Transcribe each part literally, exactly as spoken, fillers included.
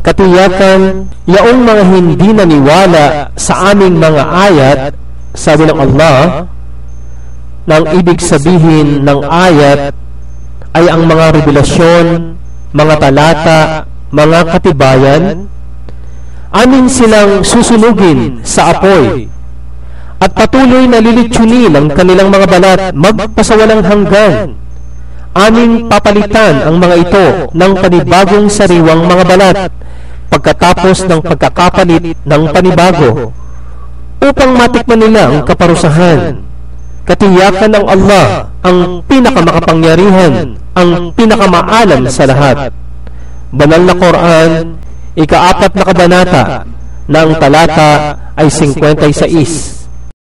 katiyakan yaong mga hindi naniwala sa aming mga ayat, sabi ng Allah, nang ibig sabihin ng ayat ay ang mga revelasyon, mga talata, mga katibayan, amin silang susunugin sa apoy at patuloy na lilitsunin ang kanilang mga balat magpasawalang hanggan. Aming papalitan ang mga ito ng panibagong sariwang mga balat pagkatapos ng pagkakapalit ng panibago, upang matikman nila ang kaparusahan. Katiyakan ng Allah ang pinakamakapangyarihan, ang pinakamaalam sa lahat. Banal na Quran, ikaapat na kabanata, na ang talata ay fifty-six.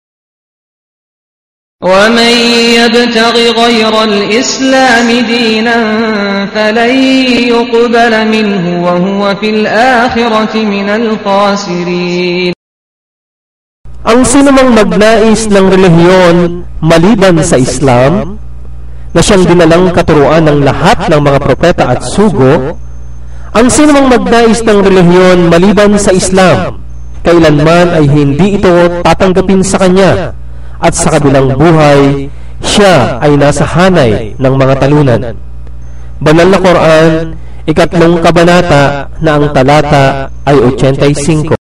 وَمَنْ يَبْتَغِ غَيْرَ الْإِسْلَامِ دِينًا فَلَنْ يُقْبَلَ مِنْهُ وَهُوَ فِي الْآخِرَةِ مِنَ الْخَاسِرِينَ. Ang sinumang magnais ng relihiyon maliban sa Islam, na siyang dinalang katuruan ng lahat ng mga propeta at sugo, ang sinumang magnais ng relihiyon maliban sa Islam, kailanman ay hindi ito tatanggapin sa kanya, at sa kabilang buhay, siya ay nasa hanay ng mga talunan. Banal na Quran, ikatlong kabanata, na ang talata ay eighty-five.